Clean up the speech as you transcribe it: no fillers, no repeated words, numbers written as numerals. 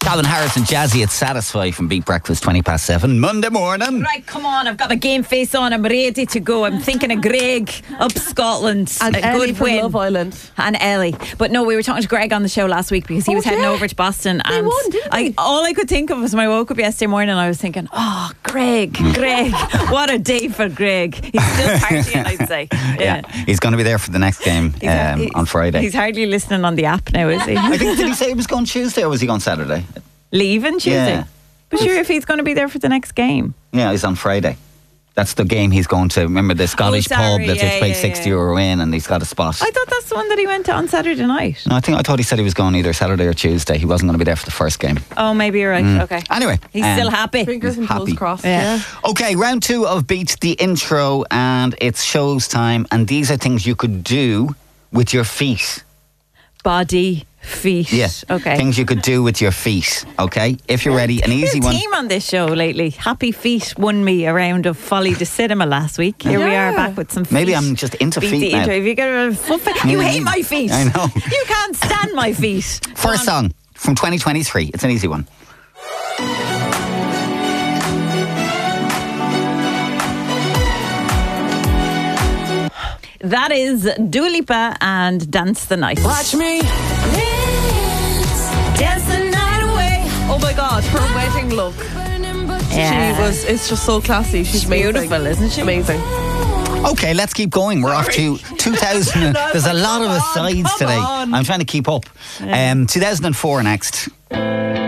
Calvin Harris and Jazzy at Satisfy from Beat Breakfast, 7:20 Monday morning. Right, come on, I've got my game face on, I'm ready to go. I'm thinking of Greg up Scotland. And a Ellie good from win. Love Island. And Ellie. But no, we were talking to Greg on the show last week because he was heading over to Boston. They And won, didn't they? all I could think of was when I woke up yesterday morning, I was thinking, oh, Greg, what a day for Greg. He's still partying, I'd say. Yeah, he's going to be there for the next game on Friday. He's hardly listening on the app now, is he? I think, did he say he was going Tuesday or was he going Saturday? Leaving Tuesday. Yeah. But sure, if he's going to be there for the next game. Yeah, he's on Friday. That's the game he's going to. Remember the Scottish pub that they've paid €60 in, and he's got a spot. I thought that's the one that he went to on Saturday night. No, I thought he said he was going either Saturday or Tuesday. He wasn't going to be there for the first game. Oh, maybe you're right. Okay. Anyway, He's still happy. Fingers and happy. toes crossed. Yeah. Okay, round 2 of Beat the Intro, and it's shows time. And these are things you could do with your feet. Body, feet. Yes. Okay. Things you could do with your feet. Okay, if you're ready, an easy We're a one. team on this show lately. Happy Feet won me a round of Folly de Cinema last week. Here we are back with some feet. Maybe I'm just into Beat feet the now. intro. If you get a foot you hate my feet. I know. You can't stand my feet. First song from 2023. It's an easy one. That is Dua Lipa and Dance the Night. Watch me Dance the night away. Oh my God, her wedding look. Yeah. It's just so classy. She's amazing. beautiful, isn't she? Amazing. Okay, let's keep going. We're off to 2000. There's a lot of asides today. on. I'm trying to keep up. 2004 next.